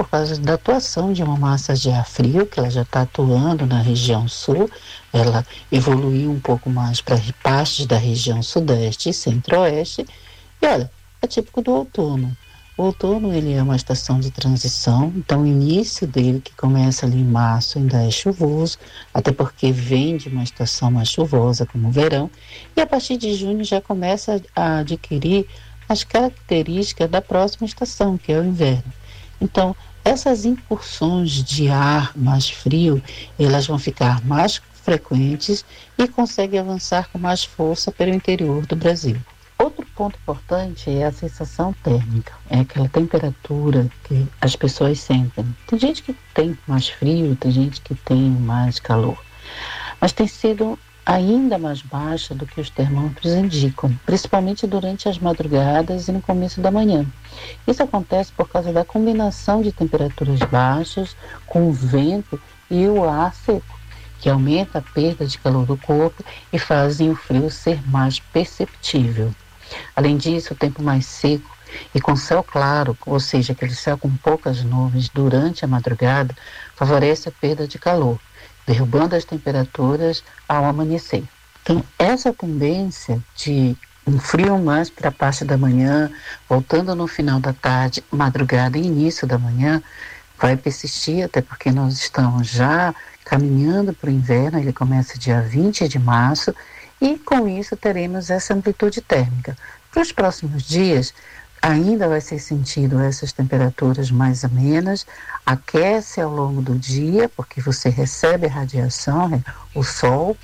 por causa da atuação de uma massa de ar frio, que ela já está atuando na região sul, ela evoluiu um pouco mais para partes da região sudeste e centro-oeste, e olha, é típico do outono. O outono, ele é uma estação de transição, então o início dele, que começa ali em março, ainda é chuvoso, até porque vem de uma estação mais chuvosa, como o verão, e a partir de junho já começa a adquirir as características da próxima estação, que é o inverno. Então, essas incursões de ar mais frio, elas vão ficar mais frequentes e conseguem avançar com mais força pelo interior do Brasil. Outro ponto importante é a sensação térmica, é aquela temperatura que as pessoas sentem. Tem gente que tem mais frio, tem gente que tem mais calor, mas tem sido ainda mais baixa do que os termômetros indicam, principalmente durante as madrugadas e no começo da manhã. Isso acontece por causa da combinação de temperaturas baixas com o vento e o ar seco, que aumenta a perda de calor do corpo e fazem o frio ser mais perceptível. Além disso, o tempo mais seco e com céu claro, ou seja, aquele céu com poucas nuvens durante a madrugada, favorece a perda de calor, derrubando as temperaturas ao amanhecer. Então, essa tendência de um frio mais para a parte da manhã, voltando no final da tarde, madrugada e início da manhã, vai persistir, até porque nós estamos já caminhando para o inverno, ele começa dia 20 de março, e com isso teremos essa amplitude térmica. Para os próximos dias, ainda vai ser sentido essas temperaturas mais amenas, aquece ao longo do dia, porque você recebe a radiação, o sol,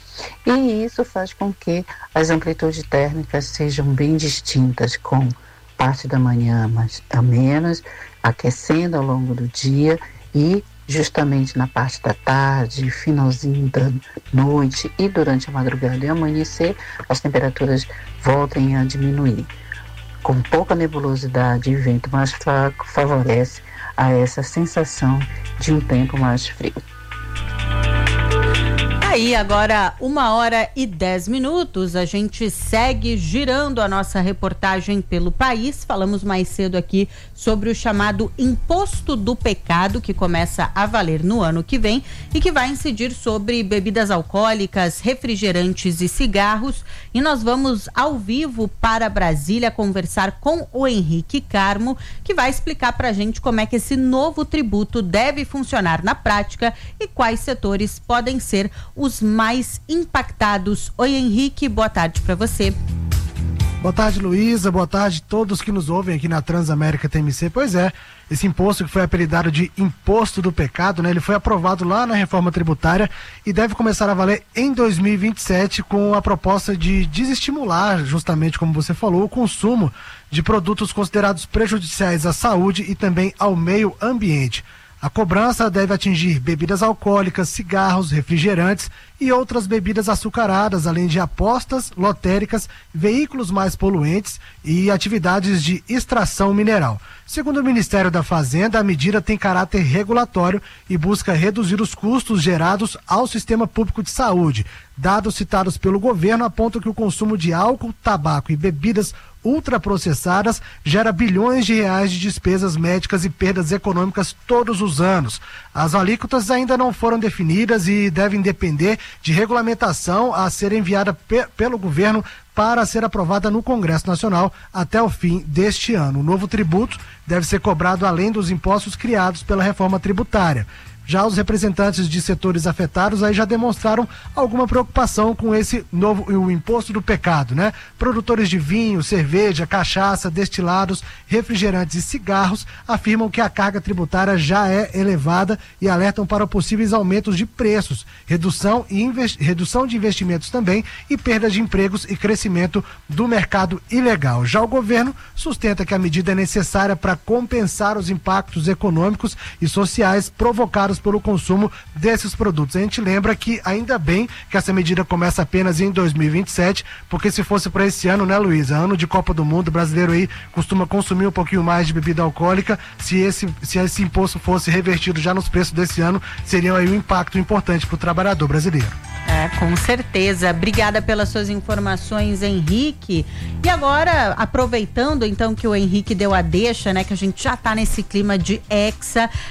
e isso faz com que as amplitudes térmicas sejam bem distintas, com parte da manhã mais amenas, aquecendo ao longo do dia e justamente na parte da tarde, finalzinho da noite e durante a madrugada e amanhecer, as temperaturas voltem a diminuir. Com pouca nebulosidade e vento mais fraco, favorece a essa sensação de um tempo mais frio. Aí agora 1h10, a gente segue girando a nossa reportagem pelo país. Falamos mais cedo aqui sobre o chamado Imposto do Pecado, que começa a valer no ano que vem e que vai incidir sobre bebidas alcoólicas, refrigerantes e cigarros. E nós vamos ao vivo para Brasília conversar com o Henrique Carmo, que vai explicar pra gente como é que esse novo tributo deve funcionar na prática e quais setores podem ser os mais impactados. Oi, Henrique, boa tarde para você. Boa tarde, Luísa, boa tarde a todos que nos ouvem aqui na Transamérica TMC. Pois é, esse imposto que foi apelidado de Imposto do Pecado, né? Ele foi aprovado lá na reforma tributária e deve começar a valer em 2027 com a proposta de desestimular, justamente como você falou, o consumo de produtos considerados prejudiciais à saúde e também ao meio ambiente. A cobrança deve atingir bebidas alcoólicas, cigarros, refrigerantes e outras bebidas açucaradas, além de apostas, lotéricas, veículos mais poluentes e atividades de extração mineral. Segundo o Ministério da Fazenda, a medida tem caráter regulatório e busca reduzir os custos gerados ao sistema público de saúde. Dados citados pelo governo apontam que o consumo de álcool, tabaco e bebidas ultraprocessadas gera bilhões de reais de despesas médicas e perdas econômicas todos os anos. As alíquotas ainda não foram definidas e devem depender de regulamentação a ser enviada pelo governo para ser aprovada no Congresso Nacional até o fim deste ano. O novo tributo deve ser cobrado além dos impostos criados pela reforma tributária. Já os representantes de setores afetados aí já demonstraram alguma preocupação com esse novo, o imposto do pecado, né? Produtores de vinho, cerveja, cachaça, destilados, refrigerantes e cigarros afirmam que a carga tributária já é elevada e alertam para possíveis aumentos de preços, redução de investimentos também e perda de empregos e crescimento do mercado ilegal. Já o governo sustenta que a medida é necessária para compensar os impactos econômicos e sociais provocados pelo consumo desses produtos. A gente lembra que ainda bem que essa medida começa apenas em 2027, porque se fosse para esse ano, né, Luísa? Ano de Copa do Mundo, o brasileiro aí costuma consumir um pouquinho mais de bebida alcoólica. Se esse imposto fosse revertido já nos preços desse ano, seria aí um impacto importante para o trabalhador brasileiro. Com certeza. Obrigada pelas suas informações, Henrique. E agora, aproveitando então que o Henrique deu a deixa, né, que a gente já está nesse clima de Hexa,